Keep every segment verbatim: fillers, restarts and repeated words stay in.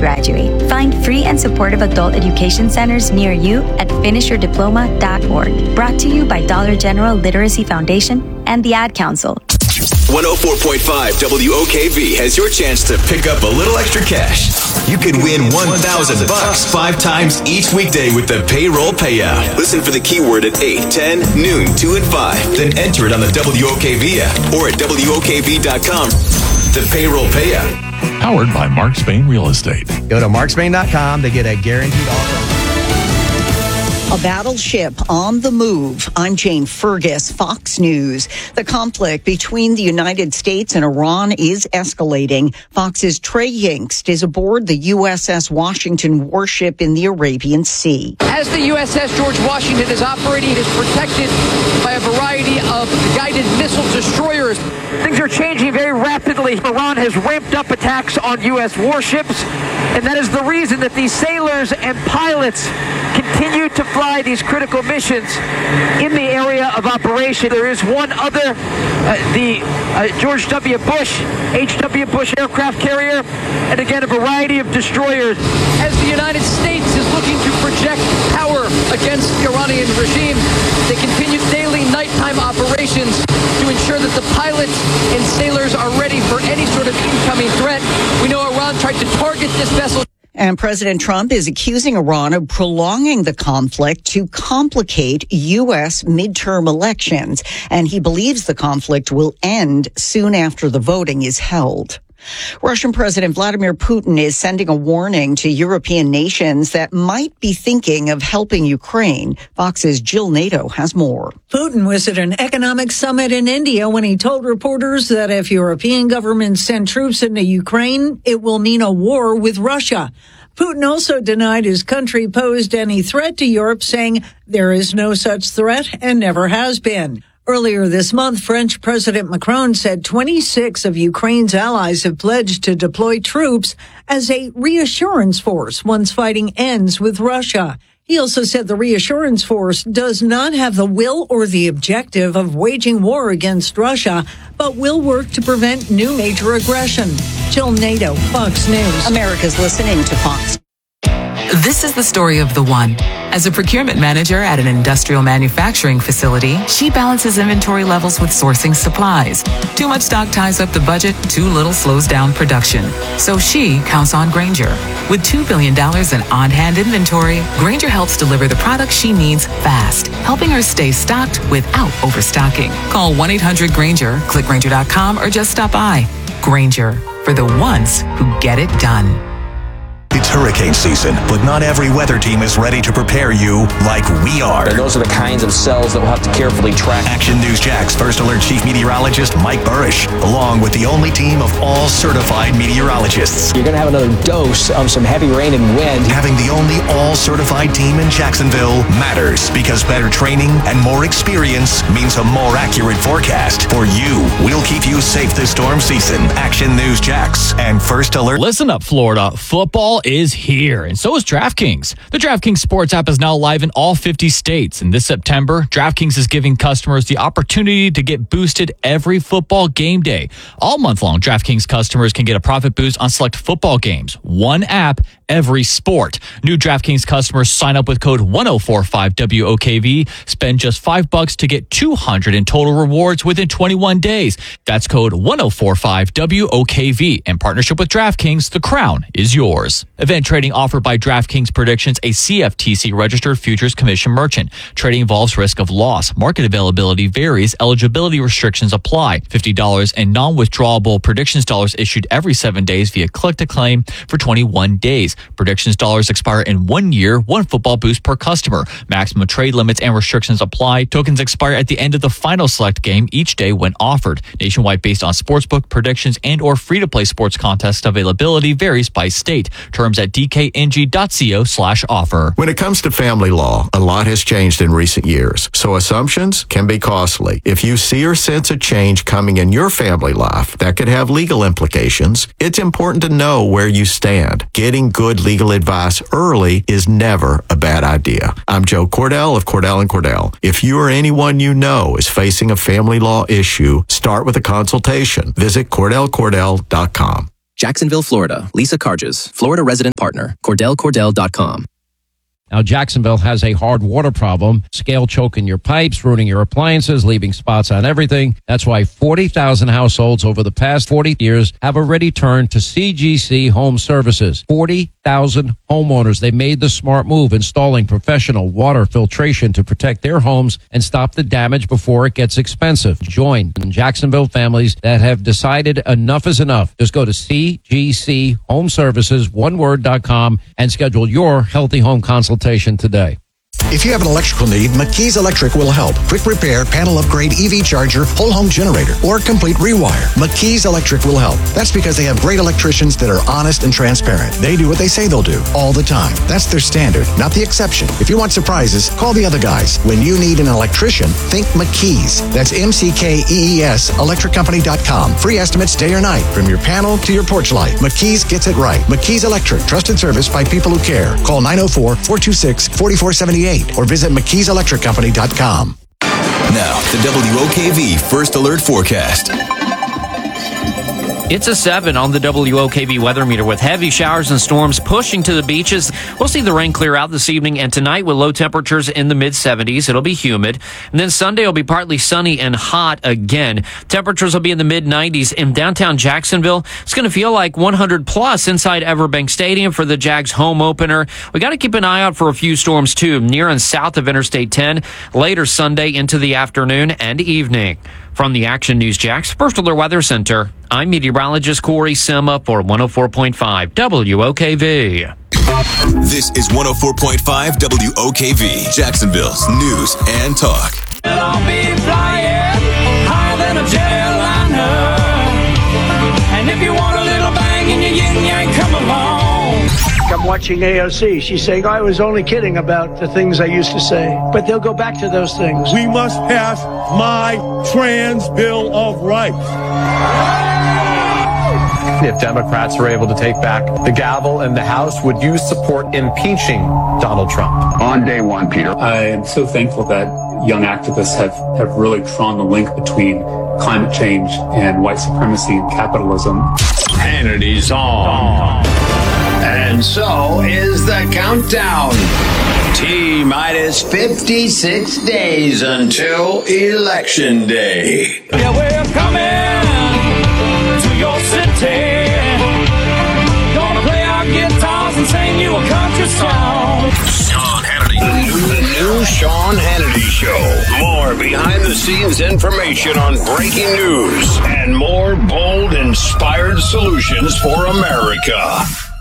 graduate. Find free and supportive adult education centers near you at finish your diploma dot org. Brought to you by Dollar General Literacy Foundation and the Ad Council. one oh four point five W O K V has your chance to pick up a little extra cash. You could win one thousand bucks five times each weekday with the payroll payout. Listen for the keyword at eight, ten, noon, two, and five. Then enter it on the W O K V app or at W O K V dot com. The payroll payout. Powered by Mark Spain Real Estate. Go to mark spain dot com to get a guaranteed offer. A battleship on the move. I'm Jane Fergus, Fox News. The conflict between the United States and Iran is escalating. Fox's Trey Yingst is aboard the U S S Washington warship in the Arabian Sea. As the U S S George Washington is operating, it is protected by a variety of guided missile destroyers. Things are changing very rapidly. Iran has ramped up attacks on U S warships, and that is the reason that these sailors and pilots continue to fly these critical missions in the area of operation. There is one other, uh, the uh, George W. Bush, H W. Bush aircraft carrier, and again, a variety of destroyers. As the United States is looking to project power against the Iranian regime, they continue daily nighttime operations to ensure that the pilots and sailors are ready for any sort of incoming threat. We know Iran tried to target this vessel. And President Trump is accusing Iran of prolonging the conflict to complicate U S midterm elections. And he believes the conflict will end soon after the voting is held. Russian President Vladimir Putin is sending a warning to European nations that might be thinking of helping Ukraine. Fox's Jill Nato has more. Putin was at an economic summit in India when he told reporters that if European governments send troops into Ukraine, it will mean a war with Russia. Putin also denied his country posed any threat to Europe, saying there is no such threat and never has been. Earlier this month, French President Macron said twenty-six of Ukraine's allies have pledged to deploy troops as a reassurance force once fighting ends with Russia. He also said the reassurance force does not have the will or the objective of waging war against Russia, but will work to prevent new major aggression. Jill Nato, Fox News. America's listening to Fox. This is the story of the one. As a procurement manager at an industrial manufacturing facility, she balances inventory levels with sourcing supplies. Too much stock ties up the budget, too little slows down production. So she counts on Grainger. With two billion dollars in on-hand inventory, Grainger helps deliver the products she needs fast, helping her stay stocked without overstocking. Call one eight hundred Grainger, click Grainger dot com, or just stop by. Grainger, for the ones who get it done. It's hurricane season, but not every weather team is ready to prepare you like we are. And those are the kinds of cells that we'll have to carefully track. Action News Jax First Alert Chief Meteorologist Mike Burrish, along with the only team of all certified meteorologists. You're going to have another dose of some heavy rain and wind. Having the only all-certified team in Jacksonville matters, because better training and more experience means a more accurate forecast. For you, we'll keep you safe this storm season. Action News Jax and First Alert. Listen up, Florida. Football is here, and so is DraftKings. The DraftKings Sports app is now live in all fifty states, and this September, DraftKings is giving customers the opportunity to get boosted every football game day. All month long, DraftKings customers can get a profit boost on select football games. One app, every sport. New DraftKings customers sign up with code one oh four five W O K V, spend just five bucks to get two hundred in total rewards within twenty-one days. That's code one oh four five W O K V. In partnership with DraftKings, the crown is yours. Event trading offered by DraftKings Predictions, a C F T C registered futures commission merchant. Trading involves risk of loss. Market availability varies. Eligibility restrictions apply. fifty dollars in non-withdrawable predictions dollars issued every seven days via click to claim for twenty-one days. Predictions dollars expire in one year, one football boost per customer. Maximum trade limits and restrictions apply. Tokens expire at the end of the final select game each day when offered. Nationwide based on sportsbook predictions and or free-to-play sports contest availability varies by state. Terms at d k n g dot co slash offer. When it comes to family law, a lot has changed in recent years, so assumptions can be costly. If you see or sense a change coming in your family life that could have legal implications, it's important to know where you stand. Getting good legal advice early is never a bad idea. I'm Joe Cordell of Cordell and Cordell. If you or anyone you know is facing a family law issue, start with a consultation. Visit cordell cordell dot com. Jacksonville, Florida. Lisa Carges, Florida resident partner. Cordell Cordell dot com. Now, Jacksonville has a hard water problem, scale choking your pipes, ruining your appliances, leaving spots on everything. That's why forty thousand households over the past forty years have already turned to C G C Home Services. forty thousand homeowners. They made the smart move, installing professional water filtration to protect their homes and stop the damage before it gets expensive. Join Jacksonville families that have decided enough is enough. Just go to C G C Home Services, one word dot com, and schedule your healthy home consultation today. If you have an electrical need, McKee's Electric will help. Quick repair, panel upgrade, E V charger, whole home generator, or complete rewire. McKee's Electric will help. That's because they have great electricians that are honest and transparent. They do what they say they'll do, all the time. That's their standard, not the exception. If you want surprises, call the other guys. When you need an electrician, think McKee's. That's M C K E E S, electric company dot com. Free estimates day or night, from your panel to your porch light. McKee's gets it right. McKee's Electric, trusted service by people who care. Call nine oh four, four two six, four four seven eight or visit McKee's electric company dot com. Now, the W O K V First Alert Forecast. It's a seven on the W O K V weather meter with heavy showers and storms pushing to the beaches. We'll see the rain clear out this evening and tonight with low temperatures in the mid seventies. It'll be humid. And then Sunday will be partly sunny and hot again. Temperatures will be in the mid nineties. In downtown Jacksonville, it's going to feel like one hundred plus inside Everbank Stadium for the Jags home opener. We got to keep an eye out for a few storms too, near and south of Interstate ten, later Sunday into the afternoon and evening. From the Action News Jax First Alert Weather Center, I'm meteorologist Corey Sima for one oh four point five W O K V. This is one oh four point five W O K V, Jacksonville's news and talk. I'll be flying higher than a jetliner. And if you want a little bang in your yin yang, come along. I'm watching A O C. She's saying, I was only kidding about the things I used to say. But they'll go back to those things. We must pass my trans Bill of Rights. If Democrats are able to take back the gavel in the House, would you support impeaching Donald Trump? On day one, Peter. I am so thankful that young activists have, have really drawn the link between climate change and white supremacy and capitalism. Hannity's on. And so is the countdown. T minus fifty-six days until Election Day. Yeah, we're coming to your city. Gonna play our guitars and sing you a country song. Sean Hannity. The new Sean Hannity Show. More behind-the-scenes information on breaking news and more bold, inspired solutions for America.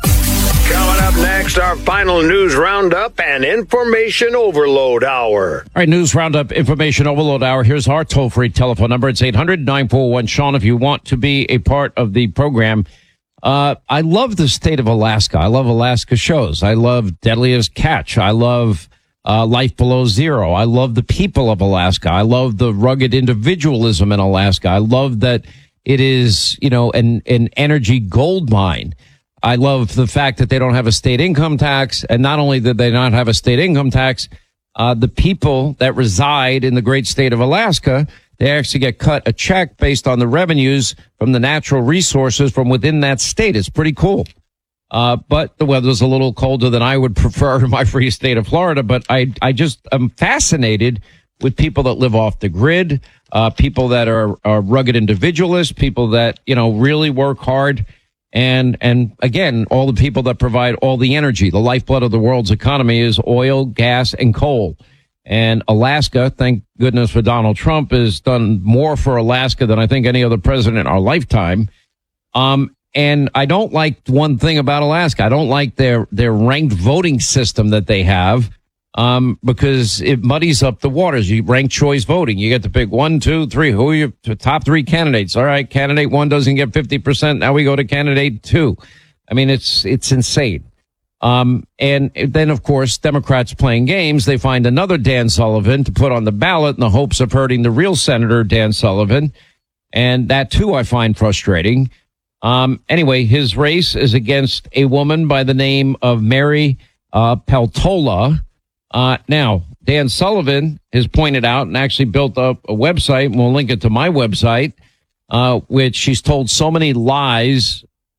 Coming up next, our final news roundup and information overload hour. All right, news roundup, information overload hour. Here's our toll-free telephone number. It's eight hundred, nine four one, Sean if you want to be a part of the program. Uh, I love the state of Alaska. I love Alaska shows. I love Deadliest Catch. I love uh, Life Below Zero. I love the people of Alaska. I love the rugged individualism in Alaska. I love that it is, you know, an, an energy gold mine. I love the fact that they don't have a state income tax. And not only did they not have a state income tax, uh, the people that reside in the great state of Alaska, they actually get cut a check based on the revenues from the natural resources from within that state. It's pretty cool. Uh, but the weather's a little colder than I would prefer in my free state of Florida. But I, I just am fascinated with people that live off the grid, uh, people that are, are rugged individualists, people that, you know, really work hard. And, and again, all the people that provide all the energy. The lifeblood of the world's economy is oil, gas, and coal. And Alaska, thank goodness for Donald Trump, has done more for Alaska than I think any other president in our lifetime. Um, and I don't like one thing about Alaska. I don't like their, their ranked voting system that they have. Um, because it muddies up the waters. You rank choice voting. You get to pick one, two, three. Who are your top three candidates? All right. Candidate one doesn't get fifty percent. Now we go to candidate two. I mean, it's, it's insane. Um, and then of course, Democrats playing games. They find another Dan Sullivan to put on the ballot in the hopes of hurting the real Senator Dan Sullivan. And that too, I find frustrating. Um, anyway, his race is against a woman by the name of Mary, uh, Peltola. Uh, now, Dan Sullivan has pointed out and actually built up a website, and we'll link it to my website, uh, which she's told so many lies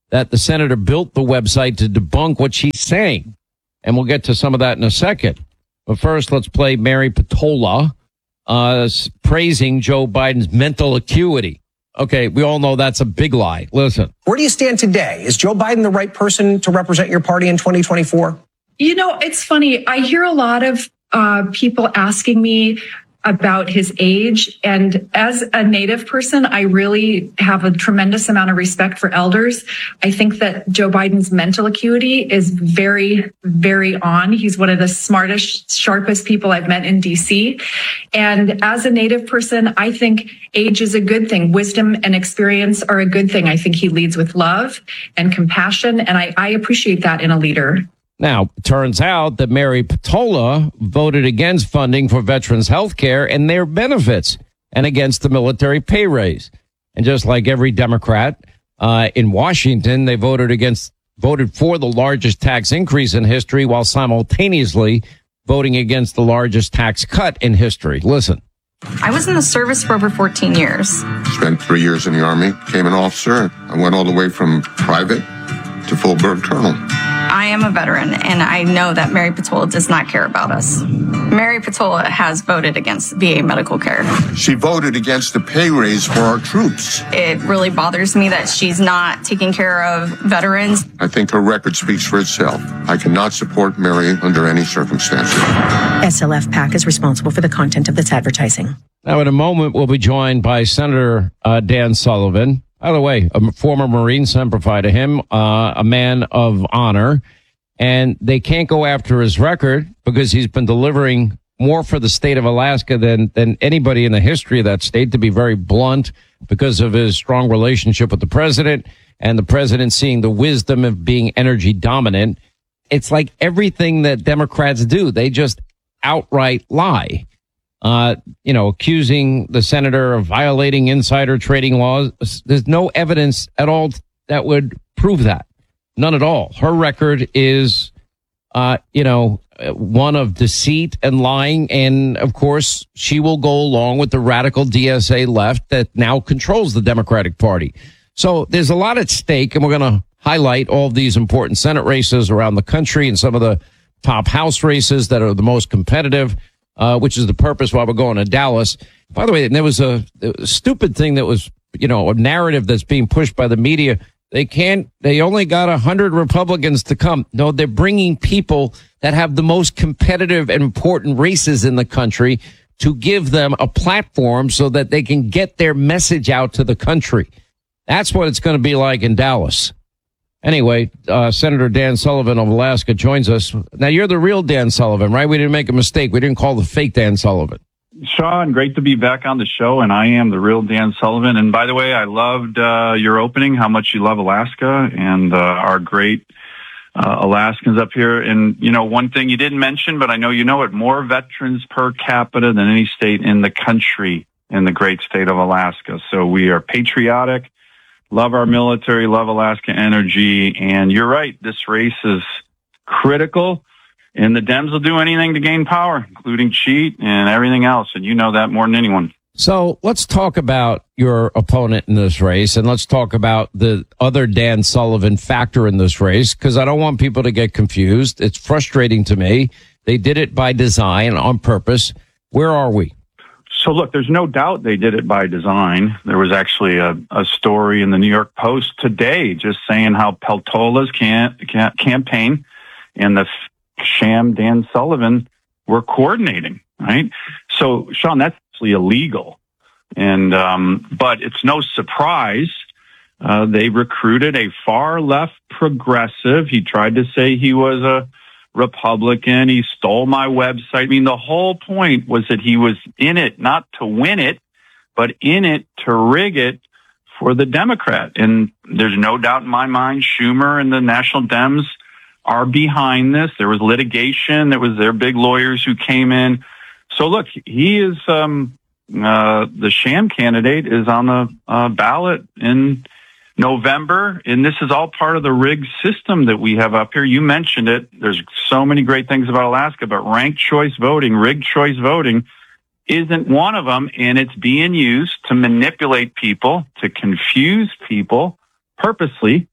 that the senator built the website to debunk what she's saying. And we'll get to some of that in a second. But first, let's play Mary Patola uh, praising Joe Biden's mental acuity. Okay, we all know that's a big lie. Listen. Where do you stand today? Is Joe Biden the right person to represent your party in twenty twenty-four? You know, it's funny. I hear a lot of uh, people asking me about his age. And as a Native person, I really have a tremendous amount of respect for elders. I think that Joe Biden's mental acuity is very, very on. He's one of the smartest, sharpest people I've met in D C. And as a Native person, I think age is a good thing. Wisdom and experience are a good thing. I think he leads with love and compassion. And I, I appreciate that in a leader. Now, it turns out that Mary Patola voted against funding for veterans' health care and their benefits and against the military pay raise. And just like every Democrat uh, in Washington, they voted against, voted for the largest tax increase in history while simultaneously voting against the largest tax cut in history. Listen. I was in the service for over fourteen years. Spent three years in the Army, became an officer. I went all the way from private to full bird colonel. I am a veteran, and I know that Mary Patola does not care about us. Mary Patola has voted against V A medical care. She voted against the pay raise for our troops. It really bothers me that she's not taking care of veterans. I think her record speaks for itself. I cannot support Mary under any circumstances. S L F PAC is responsible for the content of this advertising. Now, in a moment, we'll be joined by Senator uh, Dan Sullivan. By the way, a former Marine, Semper Fi to him, uh, a man of honor. And they can't go after his record because he's been delivering more for the state of Alaska than, than anybody in the history of that state, to be very blunt, because of his strong relationship with the president and the president seeing the wisdom of being energy dominant. It's like everything that Democrats do. They just outright lie. Uh, you know, accusing the senator of violating insider trading laws. There's no evidence at all that would prove that. None at all. Her record is, uh, you know, one of deceit and lying. And of course, she will go along with the radical D S A left that now controls the Democratic Party. So there's a lot at stake, and we're going to highlight all of these important Senate races around the country and some of the top House races that are the most competitive. Uh, which is the purpose why we're going to Dallas. By the way, there was a, a stupid thing that was, you know, a narrative that's being pushed by the media. They can't, they only got a hundred Republicans to come. No, they're bringing people that have the most competitive and important races in the country to give them a platform so that they can get their message out to the country. That's what it's going to be like in Dallas. Anyway, uh, Senator Dan Sullivan of Alaska joins us. Now, you're the real Dan Sullivan, right? We didn't make a mistake. We didn't call the fake Dan Sullivan. Sean, great to be back on the show, and I am the real Dan Sullivan. And by the way, I loved uh, your opening, how much you love Alaska and uh, our great uh, Alaskans up here. And, you know, one thing you didn't mention, but I know you know it, more veterans per capita than any state in the country in the great state of Alaska. So we are patriotic. Love our military, love Alaska energy, and you're right, this race is critical, and the Dems will do anything to gain power, including cheat and everything else, and you know that more than anyone. So let's talk about your opponent in this race, and let's talk about the other Dan Sullivan factor in this race, because I don't want people to get confused. It's frustrating to me. They did it by design, on purpose. Where are we? So, look, there's no doubt they did it by design. There was actually a, a story in the New York Post today just saying how Peltola's can, can, campaign and the sham Dan Sullivan were coordinating, right? So, Sean, that's actually illegal. And um, but it's no surprise uh, they recruited a far-left progressive. He tried to say he was a Republican. He stole my website. I mean, the whole point was that he was in it not to win it, but in it to rig it for the Democrat. And there's no doubt in my mind Schumer and the National Dems are behind this. There was litigation. There was their big lawyers who came in. So look, he is um, uh, the sham candidate is on the uh, ballot in November, and this is all part of the rigged system that we have up here. You mentioned it. There's so many great things about Alaska, but ranked choice voting, rigged choice voting isn't one of them, and it's being used to manipulate people, to confuse people purposely,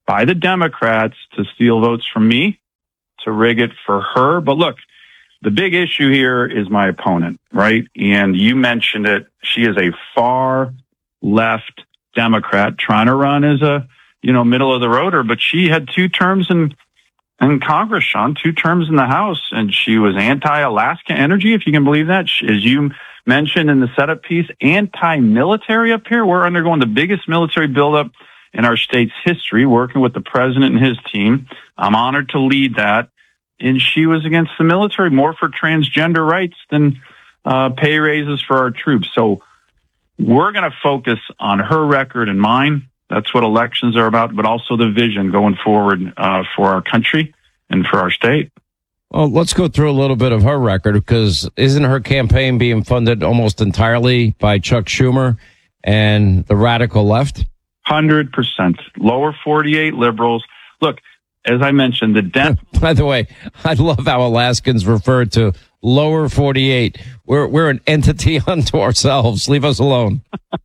by the Democrats to steal votes from me, to rig it for her. But look, the big issue here is my opponent, right? And you mentioned it. She is a far left Democrat trying to run as a, you know, middle of the roader, but she had two terms in, in Congress, Sean, two terms in the House, and she was anti-Alaska energy, if you can believe that. As you mentioned in the setup piece, anti-military up here. We're undergoing the biggest military buildup in our state's history, working with the president and his team. I'm honored to lead that. And she was against the military, more for transgender rights than uh, pay raises for our troops. So we're going to focus on her record and mine. That's what elections are about, but also the vision going forward uh, for our country and for our state. Well, let's go through a little bit of her record, because isn't her campaign being funded almost entirely by Chuck Schumer and the radical left? one hundred percent. Lower forty-eight liberals. Look, as I mentioned, the Dem- By the way, I love how Alaskans refer to lower forty-eight. We're we're an entity unto ourselves. Leave us alone.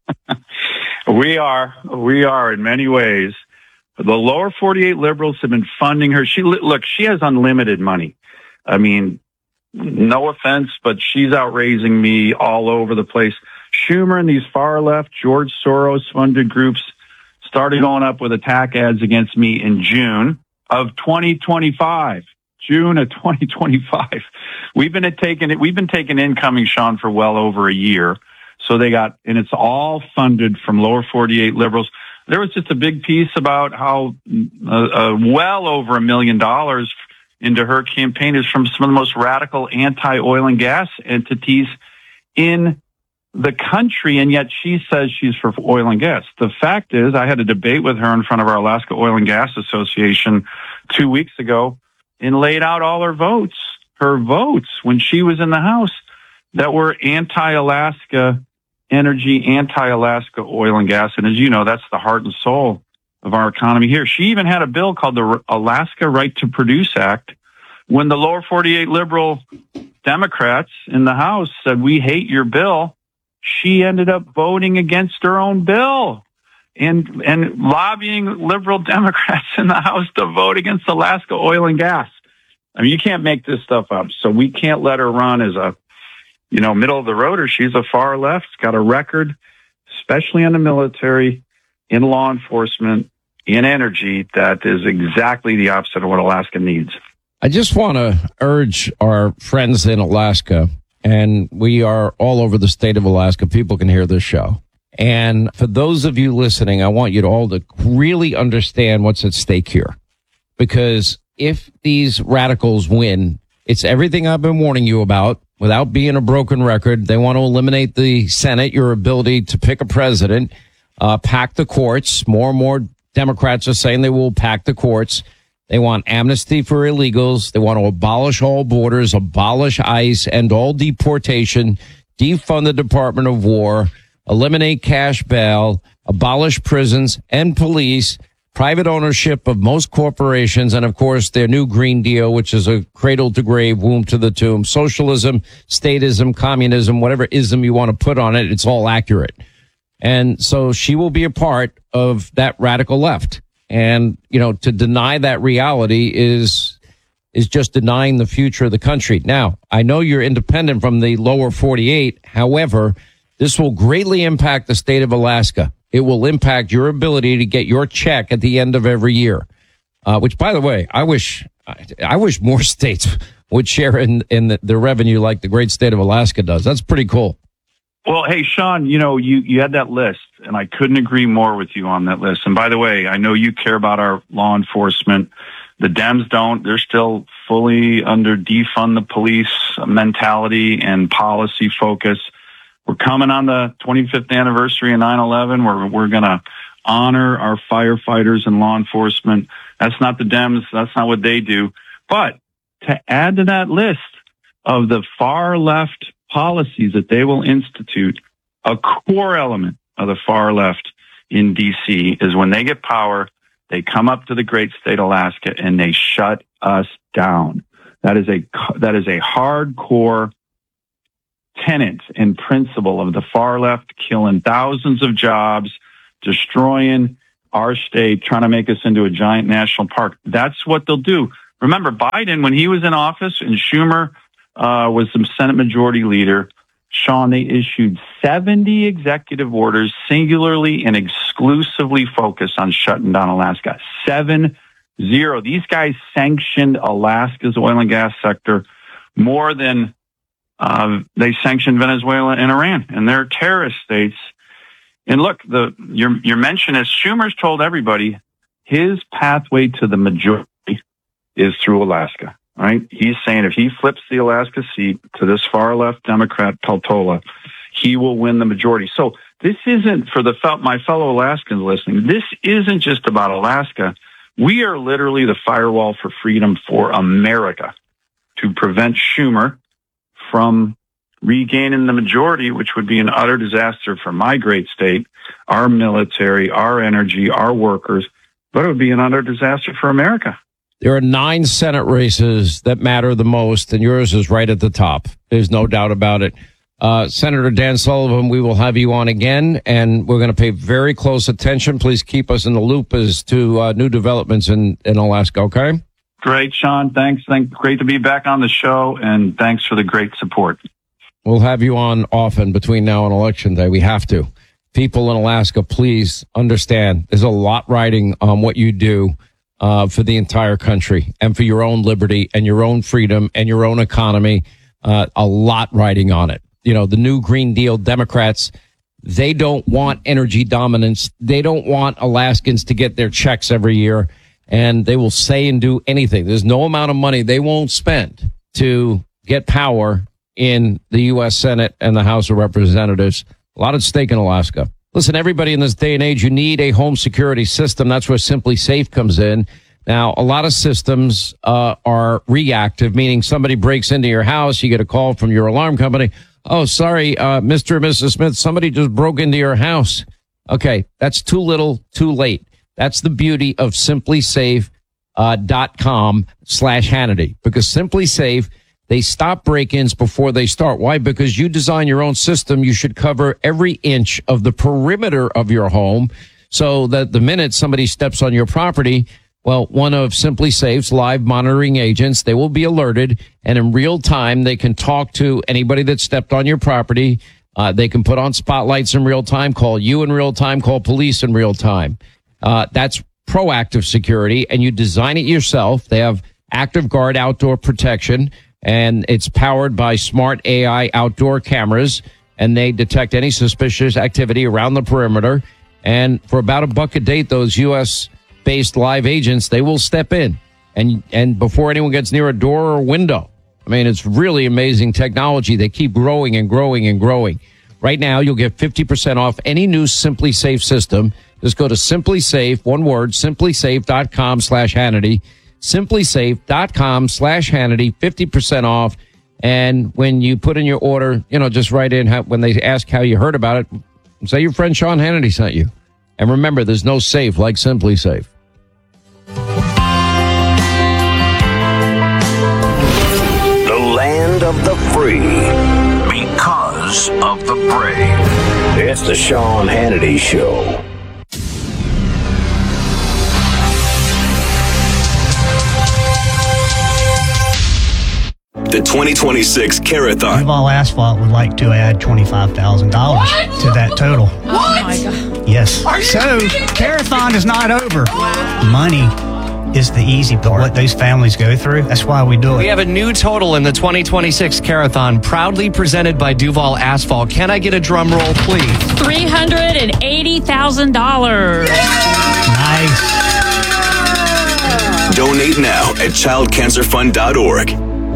We are. We are in many ways. The lower forty-eight liberals have been funding her. She look, she has unlimited money. I mean, no offense, but she's out raising me all over the place. Schumer and these far left George Soros funded groups started going up with attack ads against me in June of twenty twenty-five. June of twenty twenty-five. We've been taking it. We've been taking incoming, Sean, for well over a year. So they got, and it's all funded from lower forty-eight liberals. There was just a big piece about how uh, uh, well over a million dollars into her campaign is from some of the most radical anti-oil and gas entities in the country, and yet she says she's for oil and gas. The fact is, I had a debate with her in front of our Alaska Oil and Gas Association two weeks ago and laid out all her votes, her votes when she was in the House that were anti-Alaska energy, anti-Alaska oil and gas. And as you know, that's the heart and soul of our economy here. She even had a bill called the Alaska Right to Produce Act. When the lower forty-eight liberal Democrats in the House said, we hate your bill, she ended up voting against her own bill and and lobbying liberal Democrats in the House to vote against Alaska oil and gas. I mean, you can't make this stuff up. So we can't let her run as a, you know, middle of the road, or she's a far left, got a record, especially in the military, in law enforcement, in energy, that is exactly the opposite of what Alaska needs. I just want to urge our friends in Alaska, and we are all over the state of Alaska. People can hear this show. And for those of you listening, I want you to all to really understand what's at stake here. Because if these radicals win, it's everything I've been warning you about. Without being a broken record, they want to eliminate the Senate, your ability to pick a president, uh, pack the courts. More and more Democrats are saying they will pack the courts. They want amnesty for illegals. They want to abolish all borders, abolish ICE, end all deportation, defund the Department of War, eliminate cash bail, abolish prisons and police, private ownership of most corporations, and, of course, their new Green Deal, which is a cradle to grave, womb to the tomb, socialism, statism, communism, whatever ism you want to put on it, it's all accurate. And so she will be a part of that radical left. And, you know, to deny that reality is is just denying the future of the country. Now, I know you're independent from the lower forty-eight. However, this will greatly impact the state of Alaska. It will impact your ability to get your check at the end of every year, uh, which, by the way, I wish I wish more states would share in, in the, the revenue like the great state of Alaska does. That's pretty cool. Well, hey, Sean, you know, you, you had that list, and I couldn't agree more with you on that list. And by the way, I know you care about our law enforcement. The Dems don't. They're still fully under defund the police mentality and policy focus. We're coming on the twenty-fifth anniversary of nine eleven. We're, we're going to honor our firefighters and law enforcement. That's not the Dems. That's not what they do. But to add to that list of the far left policies that they will institute, a core element of the far left in D C is when they get power, they come up to the great state of Alaska and they shut us down. That is a, that is a hardcore tenet and principle of the far left, killing thousands of jobs, destroying our state, trying to make us into a giant national park. That's what they'll do. Remember, Biden, when he was in office and Schumer uh, was the Senate Majority Leader, Sean, they issued seventy executive orders singularly and exclusively focused on shutting down Alaska. Seven zero. These guys sanctioned Alaska's oil and gas sector more than uh, they sanctioned Venezuela and Iran, and they're terrorist states. And look, the your your mention is Schumer's told everybody his pathway to the majority is through Alaska. Right? He's saying if he flips the Alaska seat to this far left Democrat Peltola, he will win the majority. So this isn't for the my fellow Alaskans listening. This isn't just about Alaska. We are literally the firewall for freedom for America to prevent Schumer from regaining the majority, which would be an utter disaster for my great state, our military, our energy, our workers, but it would be an utter disaster for America. There are nine Senate races that matter the most, and yours is right at the top. There's no doubt about it. Uh, Senator Dan Sullivan, we will have you on again, and we're going to pay very close attention. Please keep us in the loop as to uh, new developments in, in Alaska, okay? Great, Sean. Thanks. Thank, great to be back on the show, and thanks for the great support. We'll have you on often between now and Election Day. We have to. People in Alaska, please understand there's a lot riding on what you do uh, for the entire country and for your own liberty and your own freedom and your own economy. Uh, a lot riding on it. You know, the new Green Deal Democrats, they don't want energy dominance. They don't want Alaskans to get their checks every year, and they will say and do anything. There's no amount of money they won't spend to get power in the U S Senate and the House of Representatives. A lot at stake in Alaska. Listen, everybody in this day and age, you need a home security system. That's where Simply Safe comes in. Now, a lot of systems uh, are reactive, meaning somebody breaks into your house, you get a call from your alarm company. Oh, sorry, uh, Mister and Missus Smith, somebody just broke into your house. Okay, that's too little, too late. That's the beauty of Simply Safe dot com slash Hannity, because Simply Safe, they stop break-ins before they start. Why? Because you design your own system. You should cover every inch of the perimeter of your home so that the minute somebody steps on your property, well, one of Simply Safe's live monitoring agents, they will be alerted, and in real time, they can talk to anybody that stepped on your property. Uh, they can put on spotlights in real time, call you in real time, call police in real time. Uh, that's proactive security, and you design it yourself. They have Active Guard outdoor protection, and it's powered by smart A I outdoor cameras, and they detect any suspicious activity around the perimeter. And for about a buck a day, those U S based live agents, they will step in and and before anyone gets near a door or a window. I mean, it's really amazing technology. They keep growing and growing and growing. Right now, you'll get fifty percent off any new Simply Safe system. Just go to Simply Safe, one word, Simply Safe dot com slash Hannity. Simply Safe dot com slash Hannity, fifty percent off. And when you put in your order, you know, just write in how, when they ask how you heard about it, say your friend Sean Hannity sent you. And remember, there's no safe like Simply Safe. The land of the free because of the brave. It's the Sean Hannity Show. The twenty twenty-six Carathon. Duval Asphalt would like to add twenty-five thousand dollars to that total. What? Oh my God. Yes. Are you so, Carathon is not over. Wow. Money is the easy part. What those families go through, that's why we do it. We have a new total in the twenty twenty-six Carathon, proudly presented by Duval Asphalt. Can I get a drum roll, please? three hundred eighty thousand dollars. Nice. Donate now at child cancer fund dot org.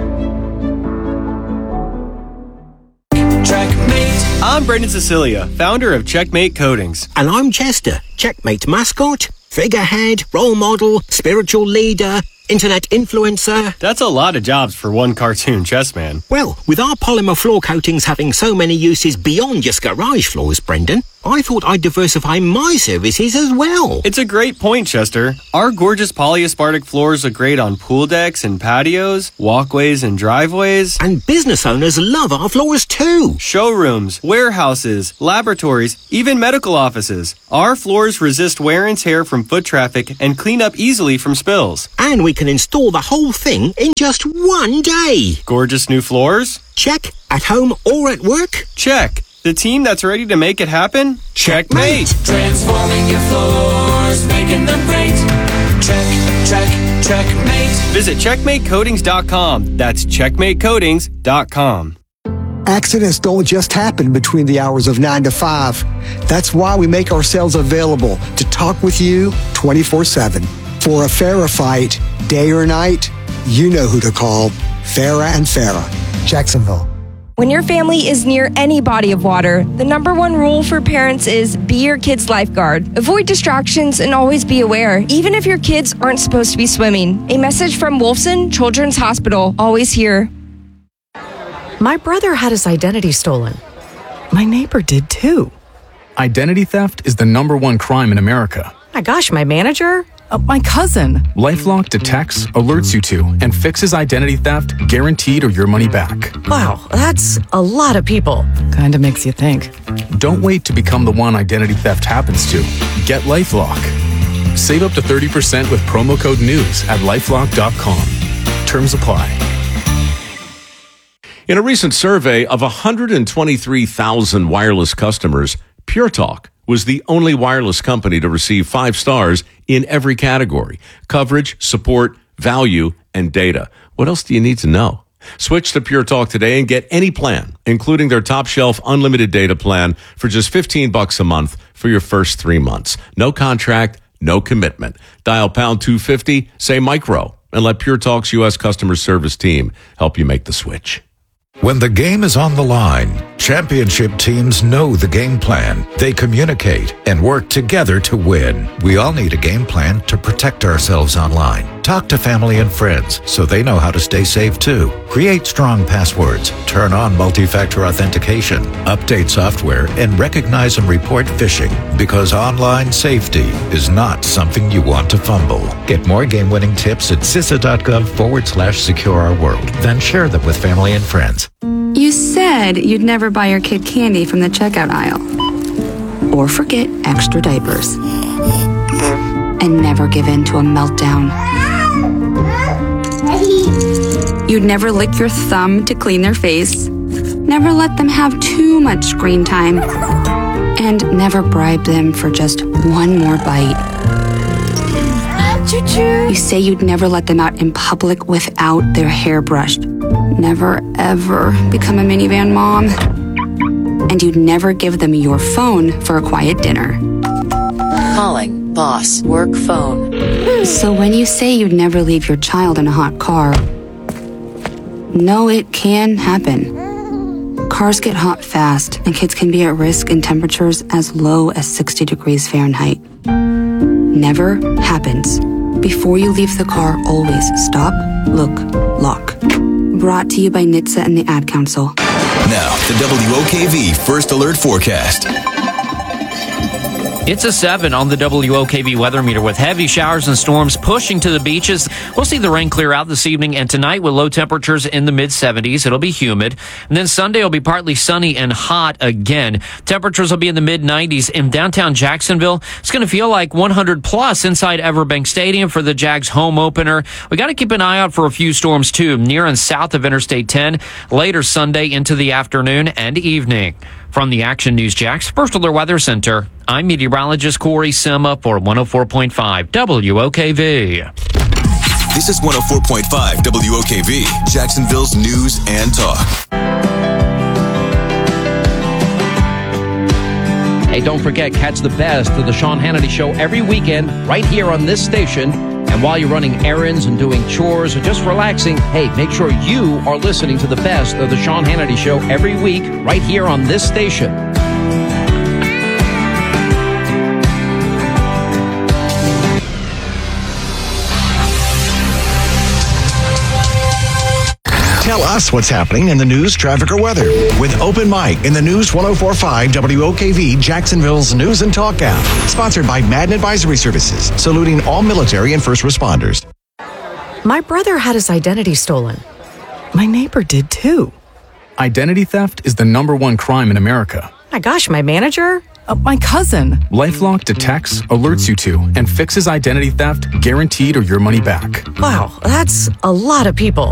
Checkmate. I'm Brendan Cecilia, founder of Checkmate Coatings. And I'm Chester, Checkmate mascot, figurehead, role model, spiritual leader, internet influencer. That's a lot of jobs for one cartoon chess man. Well, with our polymer floor coatings having so many uses beyond just garage floors, Brendan, I thought I'd diversify my services as well. It's a great point, Chester. Our gorgeous polyaspartic floors look great on pool decks and patios, walkways and driveways. And business owners love our floors too. Showrooms, warehouses, laboratories, even medical offices. Our floors resist wear and tear from foot traffic and clean up easily from spills. And we can install the whole thing in just one day. Gorgeous new floors? Check. At home or at work? Check. The team that's ready to make it happen? Checkmate. Transforming your floors, making them great. Check, check, checkmate. Visit checkmate coatings dot com. That's checkmate coatings dot com. Accidents don't just happen between the hours of nine to five. That's why we make ourselves available to talk with you twenty-four seven. For a Farah fight, day or night, you know who to call. Farah and Farah, Jacksonville. When your family is near any body of water, the number one rule for parents is be your kid's lifeguard. Avoid distractions and always be aware, even if your kids aren't supposed to be swimming. A message from Wolfson Children's Hospital, always here. My brother had his identity stolen. My neighbor did too. Identity theft is the number one crime in America. My gosh, my manager? Uh, my cousin. LifeLock detects, alerts you to, and fixes identity theft, guaranteed or your money back. Wow, that's a lot of people. Kinda makes you think. Don't wait to become the one identity theft happens to. Get LifeLock. Save up to thirty percent with promo code NEWS at lifelock dot com. Terms apply. In a recent survey of one hundred twenty-three thousand wireless customers, Pure Talk was the only wireless company to receive five stars in every category: coverage, support, value, and data. What else do you need to know? Switch to Pure Talk today and get any plan, including their top shelf unlimited data plan for just fifteen bucks a month for your first three months. No contract, no commitment. Dial pound two fifty, say micro, and let Pure Talk's U S customer service team help you make the switch. When the game is on the line, championship teams know the game plan. They communicate and work together to win. We all need a game plan to protect ourselves online. Talk to family and friends so they know how to stay safe too. Create strong passwords, turn on multi-factor authentication, update software, and recognize and report phishing, because online safety is not something you want to fumble. Get more game-winning tips at C I S A dot gov forward slash secure our world. Then share them with family and friends. You said you'd never buy your kid candy from the checkout aisle. Or forget extra diapers. And never give in to a meltdown. You'd never lick your thumb to clean their face. Never let them have too much screen time. And never bribe them for just one more bite. Choo-choo. You say you'd never let them out in public without their hair brushed. Never, ever become a minivan mom. And you'd never give them your phone for a quiet dinner. Calling boss work phone. So when you say you'd never leave your child in a hot car, no, it can happen. Cars get hot fast, and kids can be at risk in temperatures as low as sixty degrees Fahrenheit. Never happens. Before you leave the car, always stop, look, lock. Brought to you by N H T S A and the Ad Council. Now, the W O K V First Alert Forecast. It's a seven on the W O K V weather meter with heavy showers and storms pushing to the beaches. We'll see the rain clear out this evening and tonight with low temperatures in the mid seventies. It'll be humid. And then Sunday will be partly sunny and hot again. Temperatures will be in the mid nineties. In downtown Jacksonville, it's going to feel like one hundred plus inside Everbank Stadium for the Jags home opener. We got to keep an eye out for a few storms too, near and south of Interstate ten, later Sunday into the afternoon and evening. From the Action News Jax First Alert Weather Center, I'm meteorologist Corey Sima for one oh four point five W O K V. This is one oh four point five W O K V, Jacksonville's news and talk. Hey, don't forget, catch the best of the Sean Hannity Show every weekend right here on this station. And while you're running errands and doing chores or just relaxing, hey, make sure you are listening to the best of the Sean Hannity Show every week right here on this station. Tell us what's happening in the news, traffic, or weather with Open Mic in the News ten forty-five W O K V, Jacksonville's News and Talk app. Sponsored by Madden Advisory Services, saluting all military and first responders. My brother had his identity stolen. My neighbor did too. Identity theft is the number one crime in America. My gosh, my manager? Uh, my cousin. LifeLock detects, alerts you to, and fixes identity theft guaranteed or your money back. Wow, that's a lot of people.